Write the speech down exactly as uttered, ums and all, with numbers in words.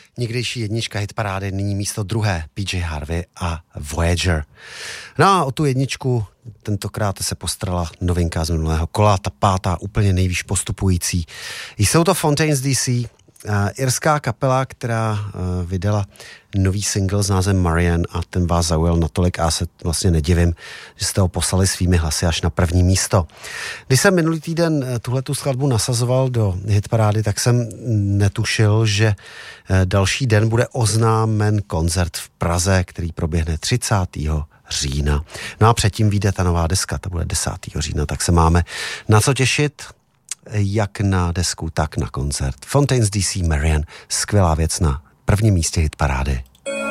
Někdejší jednička hitparády, nyní místo druhé P J Harvey a Voyager. No a o tu jedničku tentokrát se postarala novinka z minulého kola, ta pátá úplně nejvýš postupující. Jsou to Fontaines D C, irská kapela, která vydala nový single s názvem Marian a ten vás zaujal natolik a já se vlastně nedivím, že jste ho poslali svými hlasy až na první místo. Když jsem minulý týden tuhletu skladbu nasazoval do hitparády, tak jsem netušil, že další den bude oznámen koncert v Praze, který proběhne třicátého října. No a předtím vyjde ta nová deska, to bude desátého října, tak se máme na co těšit, jak na desku, tak na koncert. Fontaines D C Marian, skvělá věc na prvním místě hitparády.